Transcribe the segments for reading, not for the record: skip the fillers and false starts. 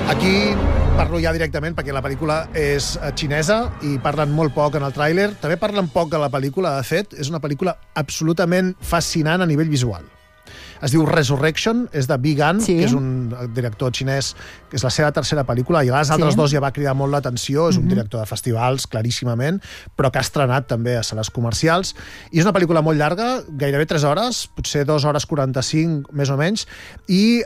Aquí parlo ja directament perquè la pel·lícula és xinesa i parlen molt poc en el tràiler. També parlen poc a la pel·lícula, de fet. És una pel·lícula absolutament fascinant a nivell visual. Es diu Resurrection, és de Bi Gan, que és un director xinès, que és la seva tercera pel·lícula, i a les altres dos ja va cridar molt l'atenció, és un director de festivals, claríssimament, però que ha estrenat també a sales comercials, i és una pel·lícula molt llarga, gairebé 3 hores, potser 2 hores 45, més o menys, i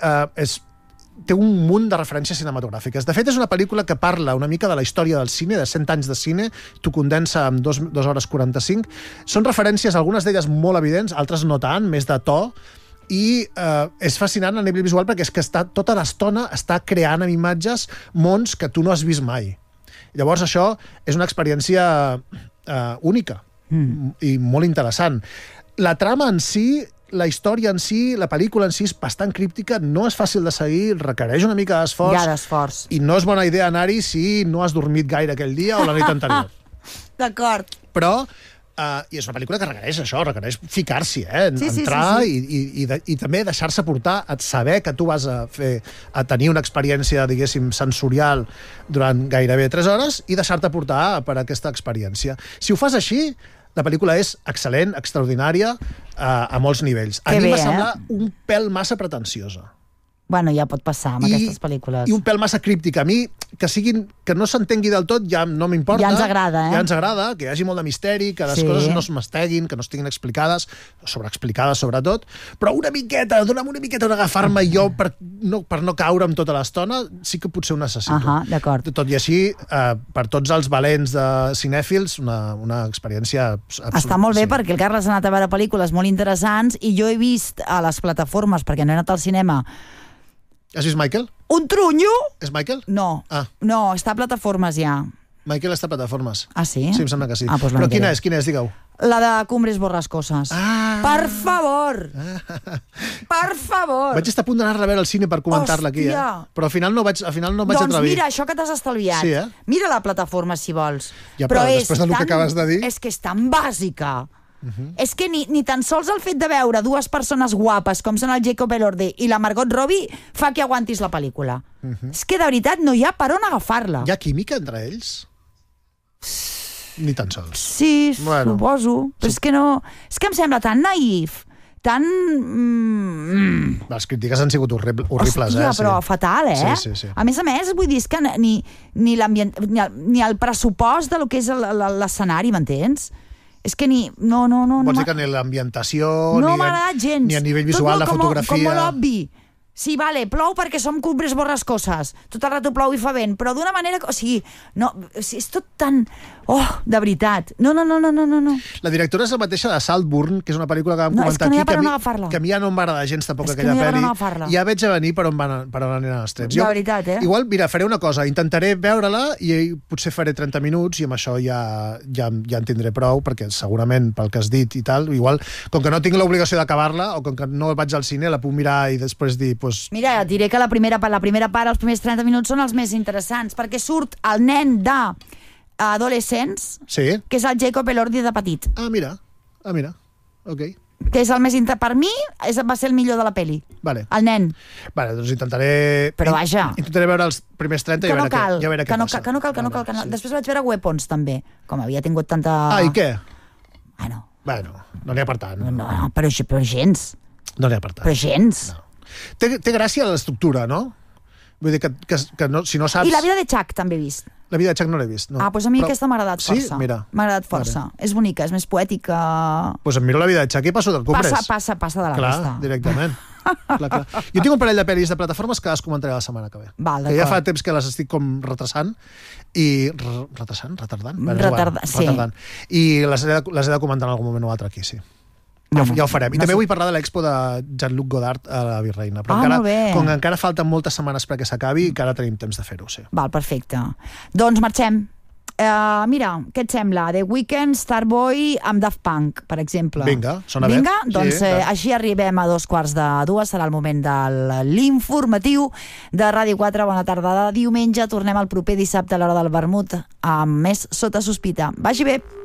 té un munt de referències cinematogràfiques. De fet, és una pel·lícula que parla una mica de la història del cine, de 100 anys de cine, t'ho condensa en 2 hores 45. Són referències, algunes d'elles molt evidents, altres no tant, més de to, i és fascinant a nivell visual perquè és que tota l'estona està creant amb imatges mons que tu no has vist mai. Llavors això és una experiència única i molt interessant. La trama en si, la història en si, la pel·lícula en si és bastant críptica, no és fàcil de seguir, requereix una mica d'esforç. Hi ha d'esforç. I no és bona idea anar-hi si no has dormit gaire aquell dia o la nit anterior. D'acord. Però i és una pel·lícula que requereix això, requereix ficar-s'hi, entrar i també deixar-se portar, a saber que tu vas a tenir una experiència, diguéssim, sensorial durant gairebé 3 hores i deixar-te portar per aquesta experiència. Si ho fas així, la pel·lícula és excel·lent, extraordinària, a molts nivells. A mi va semblar un pèl massa pretensiosa. Bueno, ja pot passar amb aquestes pel·lícules. I un pèl massa críptic. A mi, que no s'entengui del tot, ja no m'importa. Ja ens agrada, Ja ens agrada, que hi hagi molt de misteri, que les coses no es masteguin, que no estiguin explicades, sobreexplicades sobretot, però una miqueta, dona'm una miqueta d'agafar-me jo per no caure amb tota l'estona, sí que potser ho necessito. D'acord. Tot i així, per tots els valents de cinèfils, una experiència absoluta. Està molt bé perquè el Carles ha anat a veure pel·lícules molt interessants i jo he vist a les plataformes, perquè no he anat al cinema. Has vist Michael? Un trunyo? És Michael? No, no, està a plataformes ja. Michael està a plataformes. Ah, sí? Sí, em sembla que sí. Doncs però quina és, digueu? La de Cumbres Borrascoses. Per favor! Per favor! Vaig estar a punt d'anar-la a veure al cine per comentar-la aquí, però al final no vaig atrevir. Doncs mira, això que t'has estalviat. Sí, mira la plataforma, si vols. Ja, però després del que acabes de dir... És que és tan bàsica. És que ni tan sols el fet de veure 2 persones guapes com són el Jacob Elordi i la Margot Robbie fa que aguantis la pel·lícula. És que de veritat no hi ha per on agafar-la. Hi ha química entre ells? Ni tan sols. Sí, suposo. Però és que no... És que em sembla tan naïf, tan... Les crítiques han sigut horribles, Hòstia, però fatal, Sí. A més, vull dir, és que ni el pressupost del que és l'escenari, m'entens? És que no... Vols dir que ni l'ambientació, no m'ha agradat gens. Ni a nivell visual, la fotografia... Com molt obvi. Sí, vale, plou perquè som Cumbres Borrascoses. Tot el rato plou i fa vent, però d'una manera... O sigui, és tot tan... Oh, de veritat. No. La directora és la mateixa de Saltburn, que és una pel·lícula que vam comentar aquí, que a mi ja no em va agradar gens tampoc aquella pel·li. Ja veig a venir per on aniran els trets. De veritat, Igual, mira, faré una cosa, intentaré veure-la i potser faré 30 minuts i amb això ja en tindré prou, perquè segurament pel que has dit i tal, igual, com que no tinc l'obligació d'acabar-la o com que no vaig al cine, la puc mirar i després dir... Mira, et diré que la primera part, els primers 30 minuts són els més interessants, perquè surt el nen d'adolescents, que és el Jacob Elordi de petit. Ah, mira, ok. Que és el més... Per mi, va ser el millor de la peli. Vale. El nen. Vale, doncs intentaré... Però vaja... Intentaré veure els primers 30 i veure què passa. Que no cal. Després vaig veure Weapons, també. Com havia tingut tanta... Ah, i què? Bueno, no n'hi ha per tant. No, però gens. No n'hi ha per tant. Però gens. No. Té gràcia l'estructura, no? Vull dir que no, si no saps... I la vida de Chuck també he vist. La vida de Chuck no l'he vist. No. Doncs a mi aquesta m'ha agradat força. Sí? Mira. M'ha agradat força. És bonica, és més poètica... Doncs em miro la vida de Chuck i passo del Cumbres. Passa de la resta. Clar, directament. Clar. Jo tinc un parell de pel·lis de plataformes que les comentaré la setmana que ve. Val, que ja fa temps que les estic com retrasant i... Retardant? Sí. I les he de comentar en algun moment o altre aquí, sí. Ja ho farem. I també vull parlar de l'expo de Jean-Luc Godard a la Virreina. Però com que encara falten moltes setmanes perquè s'acabi, encara tenim temps de fer-ho, sí. Val, perfecte. Doncs marxem. Mira, què et sembla? The Weeknd, Starboy amb Daft Punk, per exemple. Vinga, sona bé. Vinga? Doncs així arribem a 2:45. Serà el moment de l'informatiu de Ràdio 4. Bona tarda de diumenge. Tornem el proper dissabte a l'hora del vermut amb més Sota Sospita. Vagi bé.